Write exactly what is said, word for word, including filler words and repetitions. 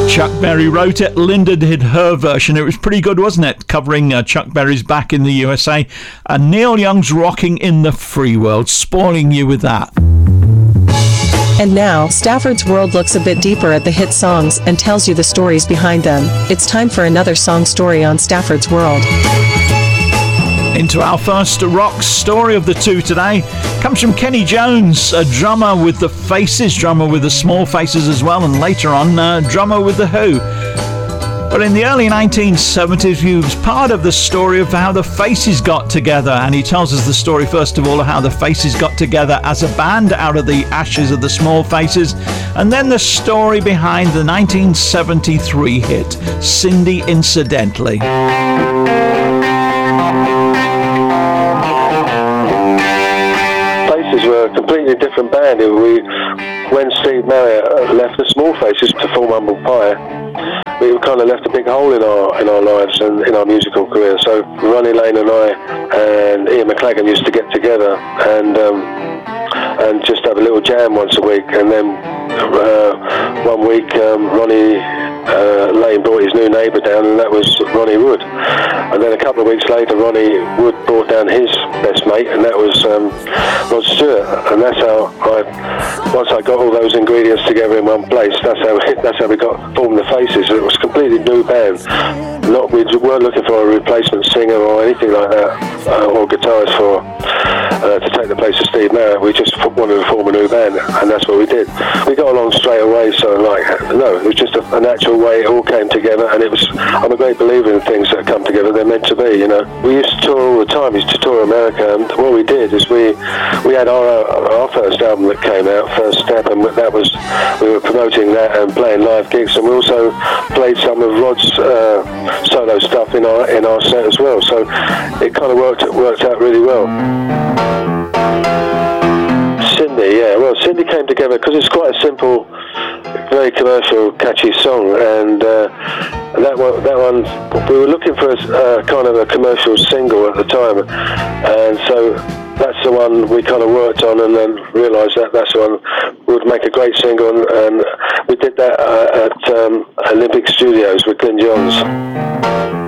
Chuck Berry wrote it, Linda did her version. It was pretty good, wasn't it? Covering uh, Chuck Berry's Back in the U S A. And Neil Young's Rocking in the Free World, spoiling you with that. And now, Stafford's World looks a bit deeper at the hit songs and tells you the stories behind them. It's time for another song story on Stafford's World. Into our first rock story of the two today comes from Kenny Jones, a drummer with the Faces, drummer with the Small Faces as well, and later on, uh, drummer with the Who. But in the early nineteen seventies, he was part of the story of how the Faces got together, and he tells us the story first of all of how the Faces got together as a band out of the ashes of the Small Faces, and then the story behind the nineteen seventy-three hit Cindy Incidentally. Faces were a completely different band. We, when Steve Marriott left the Small Faces to form Humble Pie, we kind of left a big hole in our in our lives and in our musical career. So Ronnie Lane and I and Ian McLagan used to get together and um, and just have a little jam once a week. And then uh, one week um, Ronnie uh, Lane brought his new neighbour down, and that was Ronnie Wood. And then a couple of weeks later, Ronnie Wood brought down his best mate, and that was um, Rod Stewart. And that's how I, once I got all those ingredients together in one place, that's how we, that's how we got formed the Faces. It was a completely new band. Not we weren't looking for a replacement singer or anything like that, uh, or guitarist for uh, to take the place of Steve Marriott. We just wanted to form a new band, and that's what we did. We got along straight away. So like, no, it was just a, a natural way. It all came together, and it was. I'm a great believer in things that come together. They're meant to be, you know. We used to tour all the time. We used to tour America, and what we did is we we had our our first album that came out, First Step, and that was we were promoting that and playing live gigs, and we also played some of Rod's uh, solo stuff in our in our set as well. So it kind of worked worked out really well. Cindy, yeah. Well, Cindy came together because it's quite a simple, very commercial, catchy song, and uh, that one, that one, we were looking for a uh, kind of a commercial single at the time, and so that's the one we kind of worked on, and then realised that that's the one would make a great single, and, and we did that uh, at um, Olympic Studios with Glyn Johns.